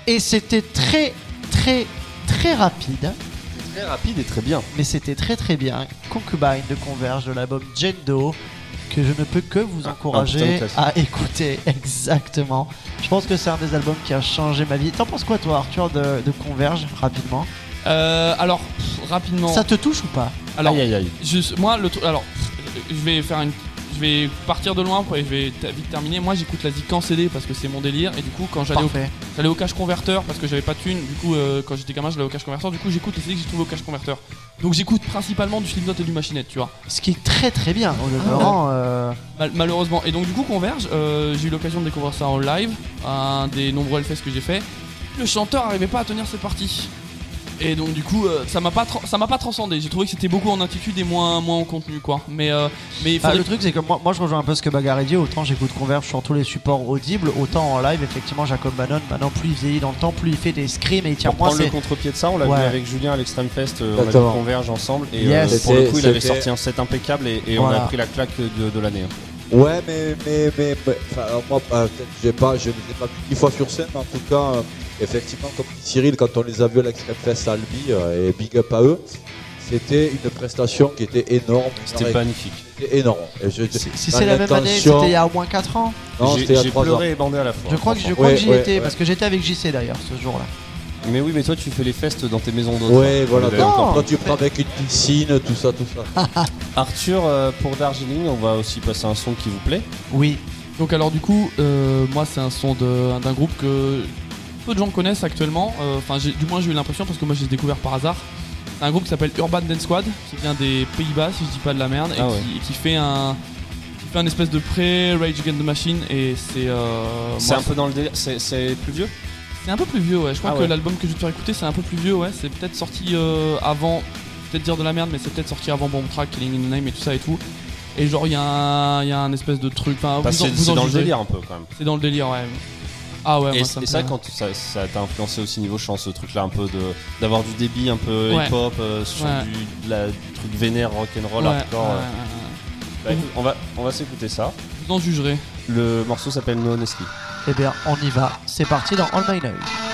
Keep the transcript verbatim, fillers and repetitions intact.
Et c'était très, très, très rapide. Très rapide et très bien. Mais c'était très très bien. Concubine de Converge de l'album Jendo, que je ne peux que vous Ah, encourager à écouter. Exactement. Je pense que c'est un des albums qui a changé ma vie. T'en penses quoi toi, Arthur, de, de Converge, rapidement? Euh, alors, pff, rapidement. Ça te touche ou pas? Alors, aïe aïe aïe. Je, moi, le truc. Alors, pff, je vais faire une. Je vais partir de loin, après je vais t- vite terminer. Moi, j'écoute la zik en C D parce que c'est mon délire. Et du coup, quand j'allais au, Parfait. j'allais au cache converteur parce que j'avais pas de thune. Du coup, euh, quand j'étais gamin, j'allais au cache converteur. Du coup, j'écoute les C D que j'ai trouvé au cache converteur. Donc, j'écoute principalement du Slipknot et du Machinette, tu vois. Ce qui est très très bien au demeurant. euh, Mal- malheureusement. Et donc, du coup, Converge, euh, j'ai eu l'occasion de découvrir ça en live, un des nombreux Hellfest que j'ai fait. Le chanteur arrivait pas à tenir ses parties. Et donc du coup euh, ça m'a pas tra- ça m'a pas transcendé. J'ai trouvé que c'était beaucoup en attitude et moins moins en contenu quoi. Mais euh, mais il Ah, faudrait le truc c'est que moi, moi je rejoins un peu ce que Bagarre dit. Autant j'écoute Converge sur tous les supports audibles, autant en live effectivement Jacob Bannon maintenant plus il vieillit dans le temps, plus il fait des screams et il tient Pour moins prendre le c'est... contre-pied de ça, on l'a Ouais. vu avec Julien à l'Extreme Fest, euh, on a vu Exactement. Converge ensemble et Yes. euh, pour le C'était- coup il avait c'était- sorti un set impeccable et, et on Voilà. a pris la claque de, de l'année. hein. Ouais, mais, mais, mais, mais enfin, alors moi, euh, peut-être j'ai pas, je ne les ai pas vu dix fois sur scène, mais en tout cas, euh, effectivement, comme dit Cyril, quand on les a vus à l'Extreme Fest à Albi, euh, et big up à eux, c'était une prestation qui était énorme. C'était Non, magnifique. C'était énorme. Et je- Si, si dans c'est la même année, l'intention- c'était il y a au moins quatre ans. Non, J'ai c'était il y a j'ai trois ans. pleuré et bandé à la fois. Je crois que, je franchement. crois Ouais, que j'y ouais, étais ouais. parce que j'étais avec J C d'ailleurs ce jour-là. Mais oui, mais toi tu fais les festes dans tes maisons d'hôtes. Ouais, voilà. Vous Toi, avez Non. toi, tu prends avec une piscine, tout ça, tout ça. Arthur, euh, pour Darjeeling, on va aussi passer un son qui vous plaît. Oui. Donc alors du coup euh, moi c'est un son de, d'un groupe que peu de gens connaissent actuellement. Euh, Enfin j'ai- du moins j'ai eu l'impression parce que moi j'ai découvert par hasard. C'est un groupe qui s'appelle Urban Dance Squad qui vient des Pays-Bas si je dis pas de la merde et, Ah qui, ouais. et qui fait un qui fait un espèce de pré-Rage Against the Machine et c'est euh, C'est moi, un peu dans le délire. C'est c'est plus vieux. C'est un peu plus vieux, ouais. Je crois Ah que ouais. l'album que je vais te faire écouter, c'est un peu plus vieux, ouais. C'est peut-être sorti euh, avant, peut-être dire de la merde, mais c'est peut-être sorti avant Bomb Track, Killing in the Name et tout ça et tout. Et genre, il y, a un- il y a un espèce de truc. Enfin, Bah, vous en- c'est vous c'est en dans le jugerez. délire un peu quand même. C'est dans le délire, ouais. Ah ouais, Et, moi, c- ça me et ça, plaît. quand ça ça t'a influencé aussi niveau chant, ce truc-là, un peu de d'avoir du débit, un peu Ouais. hip-hop, euh, sur Ouais. du, de la, du truc vénère, rock'n'roll, Ouais, hardcore. ouais, euh. ouais, Bah, écoute, on va on va s'écouter ça. ouais. Vous en jugerez. Le morceau s'appelle No Honestly. Eh bien on y va. C'est parti dans All My Noise.